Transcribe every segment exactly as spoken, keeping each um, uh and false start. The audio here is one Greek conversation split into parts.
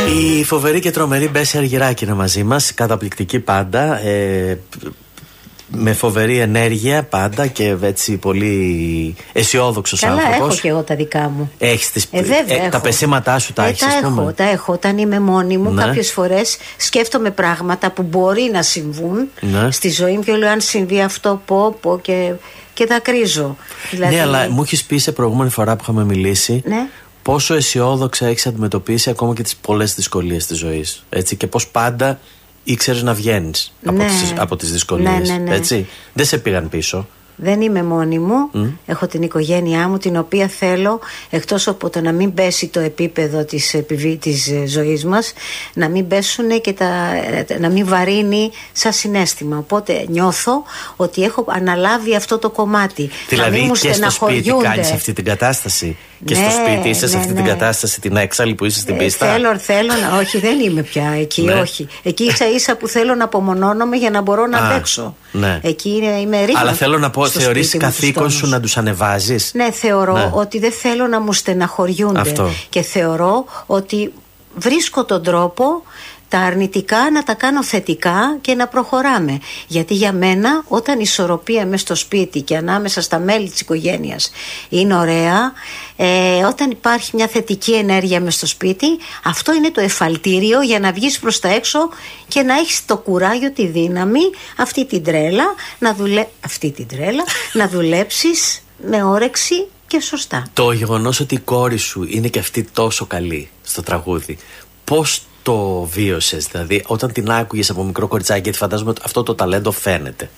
Η φοβερή και τρομερή Μπέση Αργυράκη είναι μαζί μας, καταπληκτική πάντα, ε, με φοβερή ενέργεια πάντα και έτσι πολύ αισιόδοξος άνθρωπος. Καλά, έχω και εγώ τα δικά μου. Έχεις τις, ε, βέβαια, ε, τα πεσήματά σου, τα ε, έχεις, τα ας έχω, πούμε. τα έχω. Όταν είμαι μόνη μου, ναι. κάποιες φορές σκέφτομαι πράγματα που μπορεί να συμβούν ναι. στη ζωή μου και λέω αν συμβεί αυτό, πω, πω και, και δακρύζω. Δηλαδή... Ναι, αλλά μου έχεις πει σε προηγούμενη φορά που είχαμε μιλήσει. Ναι. Πόσο αισιόδοξα έχεις αντιμετωπίσει ακόμα και τις πολλές δυσκολίες της ζωής. Έτσι, και πώς πάντα ήξερες να βγαίνεις ναι. από, τις, από τις δυσκολίες. Ναι, ναι, ναι. Έτσι. Δεν σε πήγαν πίσω. Δεν είμαι μόνη μου. Mm. Έχω την οικογένειά μου, την οποία θέλω, εκτός από το να μην πέσει το επίπεδο της, της ζωής μας, να μην πέσουν και τα, να μην βαρύνει σαν συναίσθημα. Οπότε νιώθω ότι έχω αναλάβει αυτό το κομμάτι. Δηλαδή και στο σπίτι κάνεις αυτή την κατάσταση. Και ναι, στο σπίτι είσαι ναι, σε αυτή ναι. την κατάσταση, την έξαλλη που είσαι στην ε, πίστα. Θέλω, θέλω να. Όχι, δεν είμαι πια εκεί. ναι. Όχι. Εκεί ίσα ίσα που θέλω να απομονώνομαι για να μπορώ να αντέξω. Ναι. Εκεί είναι, είμαι ρίγμα. Αλλά θέλω να πω, θεωρείς καθήκον σου να τους ανεβάζεις. Ναι, θεωρώ ναι. ότι δεν θέλω να μου στεναχωριούνται. Αυτό. Και θεωρώ ότι βρίσκω τον τρόπο τα αρνητικά να τα κάνω θετικά και να προχωράμε. Γιατί για μένα όταν η ισορροπία μες στο σπίτι και ανάμεσα στα μέλη της οικογένειας είναι ωραία, ε, όταν υπάρχει μια θετική ενέργεια μες στο σπίτι, αυτό είναι το εφαλτήριο για να βγεις προς τα έξω και να έχεις το κουράγιο, τη δύναμη, αυτή την τρέλα, να, δουλε... αυτή την τρέλα, να δουλέψεις με όρεξη και σωστά. Το γεγονός ότι η κόρη σου είναι και αυτή τόσο καλή στο τραγούδι, πώς το βίωσες, δηλαδή όταν την άκουγες από μικρό κοριτσάκι, γιατί φαντάζομαι ότι αυτό το ταλέντο φαίνεται.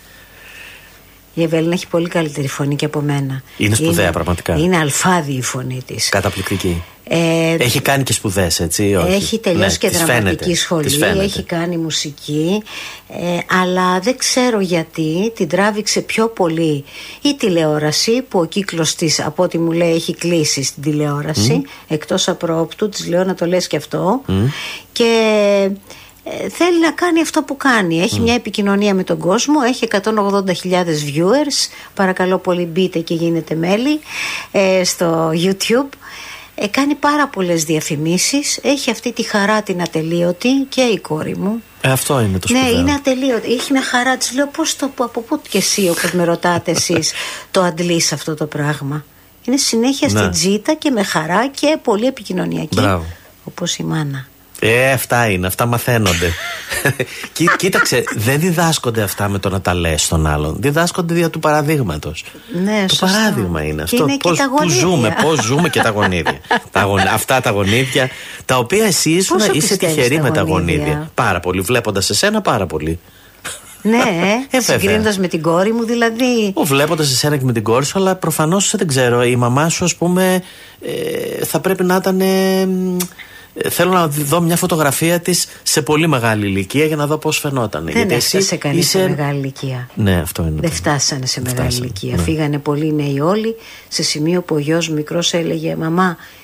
Η Ευέλινα έχει πολύ καλύτερη φωνή και από μένα. Είναι σπουδαία είναι, πραγματικά. Είναι αλφάδη η φωνή της. Καταπληκτική. Ε, έχει κάνει και σπουδές, έτσι, όχι? Έχει τελειώσει ναι, και δραματική σχολή, έχει κάνει μουσική, ε, αλλά δεν ξέρω γιατί την τράβηξε πιο πολύ η τηλεόραση, που ο κύκλος της, από ό,τι μου λέει, έχει κλείσει στην τηλεόραση, mm. εκτός απρόπτου, της λέω να το λες και αυτό, mm. και ε, θέλει να κάνει αυτό που κάνει. Έχει mm. μια επικοινωνία με τον κόσμο, έχει εκατόν ογδόντα χιλιάδες viewers, παρακαλώ πολύ μπείτε και γίνετε μέλη ε, στο YouTube. Ε, κάνει πάρα πολλές διαφημίσεις. Έχει αυτή τη χαρά την ατελείωτη και η κόρη μου. Ε, αυτό είναι το σπουδαίο. Ναι, είναι ατελείωτη. Έχει μια χαρά. Της λέω πώς το, από πού και εσύ, όπως με ρωτάτε εσείς, το αντλείς αυτό το πράγμα. Είναι συνέχεια ναι. στην τζίτα και με χαρά και πολύ επικοινωνιακή. Μπράβο. Όπως η μάνα. Ε, αυτά είναι, αυτά μαθαίνονται. Κοί, κοίταξε, δεν διδάσκονται αυτά με το να τα λες στον άλλον. Διδάσκονται δια του παραδείγματος. Ναι, το σωστά. παράδειγμα είναι αυτό. Είναι πώς, και τα πώς ζούμε, πώς ζούμε και τα γονίδια. τα γον, αυτά τα γονίδια, τα οποία εσύ ήσουν, είσαι τυχερή με τα γονίδια. Πάρα πολύ, βλέποντας εσένα πάρα πολύ. Ναι, ε, συγκρίνοντας με την κόρη μου δηλαδή. Ο, βλέποντας εσένα και με την κόρη σου, αλλά προφανώς δεν ξέρω, η μαμά σου, ας πούμε, ε, θα πρέπει να ήταν. Ε, Θέλω να δω μια φωτογραφία της σε πολύ μεγάλη ηλικία για να δω πώς φαινόταν. Δεν γιατί έφτασε κανείς είσαι... σε μεγάλη ηλικία. Ναι, αυτό είναι. Δεν φτάσανε σε μεγάλη φτάσανε. ηλικία. Ναι. Φύγανε πολύ νέοι όλοι, σε σημείο που ο γιος μικρός έλεγε «Μαμά,